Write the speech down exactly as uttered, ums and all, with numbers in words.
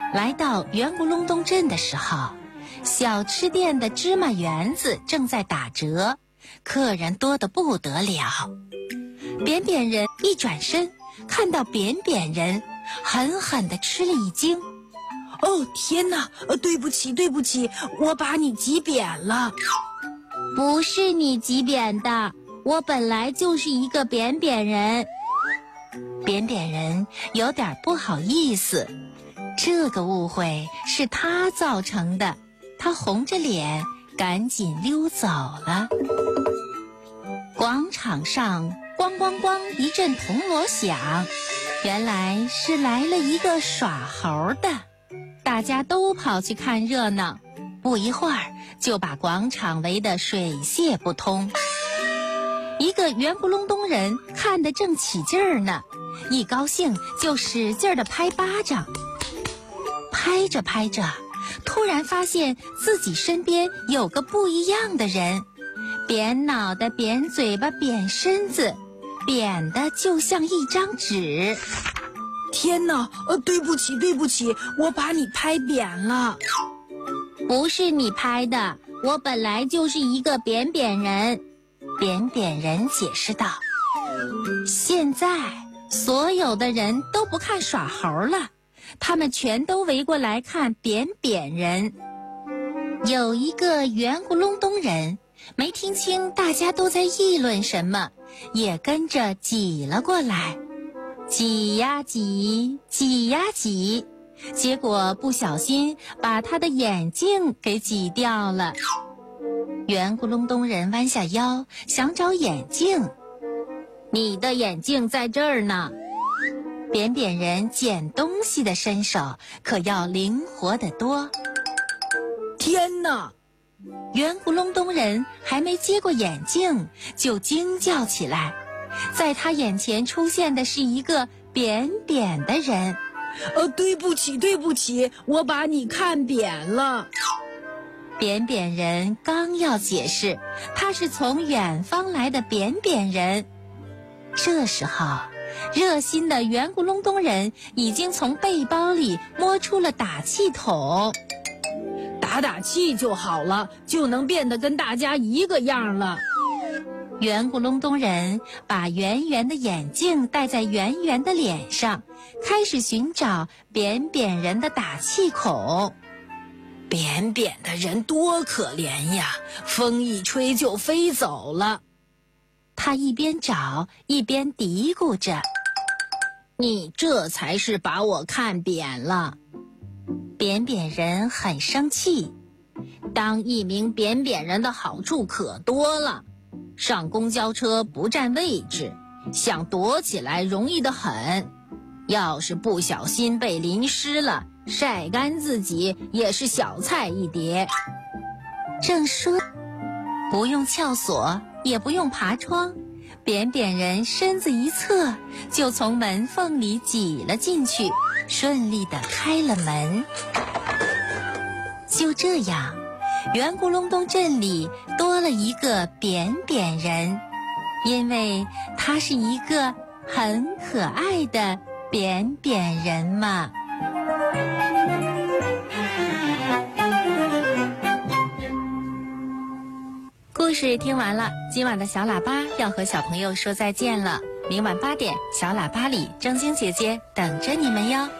来到圆咕隆咚镇的时候，小吃店的芝麻圆子正在打折，客人多得不得了。扁扁人一转身，看到扁扁人，狠狠地吃了一惊。 哦，天哪！呃，对不起，对不起，我把你挤扁了。 不是你挤扁的，我本来就是一个扁扁人。扁扁人有点不好意思，这个误会是他造成的。他红着脸赶紧溜走了。广场上咣咣咣一阵铜锣响，原来是来了一个耍猴的。大家都跑去看热闹，不一会儿就把广场围得水泄不通。一个圆咕隆咚人看得正起劲儿呢，一高兴就使劲地拍巴掌。拍着拍着，突然发现自己身边有个不一样的人，扁脑袋、扁嘴巴、扁身子，扁的就像一张纸。 天哪！呃，对不起，对不起，我把你拍扁了。 不是你拍的，我本来就是一个扁扁人。扁扁人解释道。现在所有的人都不看耍猴了，他们全都围过来看扁扁人。有一个圆咕隆咚人没听清大家都在议论什么，也跟着挤了过来。挤呀挤，挤呀挤，结果不小心把他的眼镜给挤掉了。圆咕隆咚人弯下腰想找眼镜。你的眼镜在这儿呢。扁扁人捡东西的身手可要灵活得多。 天哪！ 圆咕隆咚人还没接过眼镜就惊叫起来，在他眼前出现的是一个扁扁的人。 呃，对不起，对不起，我把你看扁了。 扁扁人刚要解释，他是从远方来的扁扁人。这时候，热心的圆咕隆咚人已经从背包里摸出了打气筒。 打打气就好了，就能变得跟大家一个样了。 圆咕隆咚人把圆圆的眼镜戴在圆圆的脸上，开始寻找扁扁人的打气孔。 扁扁的人多可怜呀，风一吹就飞走了。 他一边找一边嘀咕着：你这才是把我看扁了。扁扁人很生气，当一名扁扁人的好处可多了。上公交车不占位置，想躲起来容易得很。要是不小心被淋湿了，晒干自己也是小菜一碟。正说，不用撬锁，也不用爬窗，扁扁人身子一侧，就从门缝里挤了进去，顺利地开了门。就这样，圆咕隆咚镇里多了一个扁扁人，因为他是一个很可爱的扁扁人嘛。故事听完了，今晚的小喇叭要和小朋友说再见了。明晚八点，小喇叭里，正晶姐姐等着你们哟。